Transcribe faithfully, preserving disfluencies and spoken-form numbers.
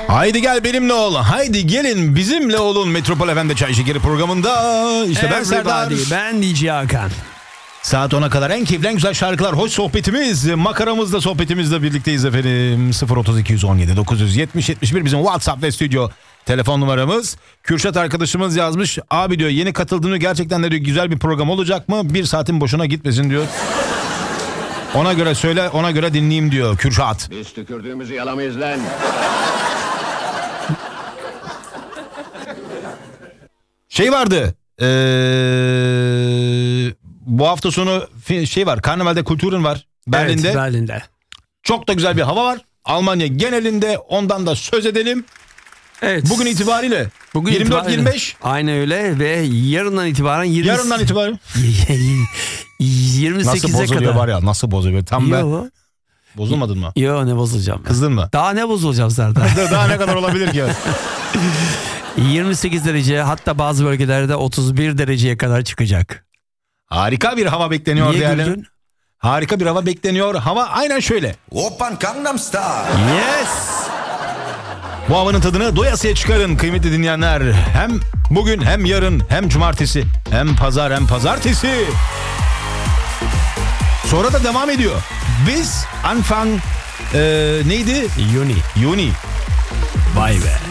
Haydi gel benimle ol. Haydi gelin bizimle olun. Metropol F M'de Çay Şekeri programında. İşte ben Serdar. Ben D J Hakan. Saat ona kadar en keyifli en güzel şarkılar, hoş sohbetimiz, makaramızla sohbetimizle birlikteyiz efendim. sıfır otuz iki yüz on yedi dokuz yüz yetmiş yetmiş bir bizim WhatsApp ve stüdyo telefon numaramız. Kürşat arkadaşımız yazmış. Abi diyor, yeni katıldığını gerçekten de diyor, güzel bir program olacak mı? Bir saatin boşuna gitmesin diyor. Ona göre söyle, ona göre dinleyeyim diyor Kürşat. Biz tükürdüğümüzü yalamayız lan. Şey vardı. Ee, bu hafta sonu şey var. Karnaval'de Kultur'un var. Berlin'de. Evet, Berlin'de. Çok da güzel bir hava var. Almanya genelinde, ondan da söz edelim. Evet. Bugün itibariyle. Bugün yirmi dört yirmi beş. Aynen öyle ve yarından itibaren yirmi Yarından itibaren. yirmi sekize nasıl bozuluyor kadar. var ya, nasıl bozuluyor tam be. Bozulmadın mı? Yok, ne bozulacağım ben. Kızdın mı? Daha ne bozulacağım Serdar? Daha ne kadar olabilir ki? yirmi sekiz derece, hatta bazı bölgelerde otuz bir dereceye kadar çıkacak. Harika bir hava bekleniyor. Niye değerli. güldün? Harika bir hava bekleniyor. Hava aynen şöyle. Oppan Gangnam Style. Yes. Bu havanın tadını doyasıya çıkarın kıymetli dinleyenler. Hem bugün hem yarın hem cumartesi hem pazar hem pazartesi. Sonra da devam ediyor. Biz Anfang e, neydi? Juni. Juni. Vay be.